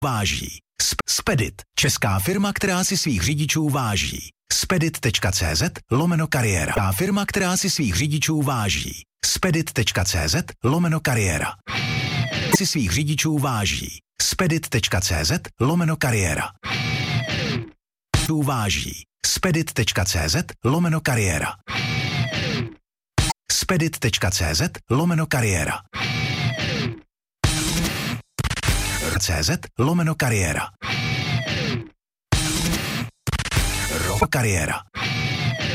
váží. Spedit, česká firma, která si svých řidičů váží. Spedit.cz/kariéra. Firma, která si svých řidičů váží. Spedit.cz/kariéra. Si svých řidičů váží. Spedit.cz/kariéra. Váží. Spedit.cz/kariéra. Spedit.cz/kariéra. CZ/kariéra. Kariéra.